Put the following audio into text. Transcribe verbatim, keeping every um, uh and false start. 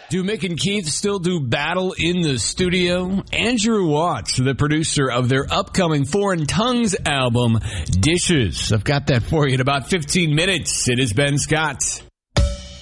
Do Mick and Keith still do battle in the studio? Andrew Watts, the producer of their upcoming Foreign Tongues album, Dishes. I've got that for you in about fifteen minutes. It is Ben Scott.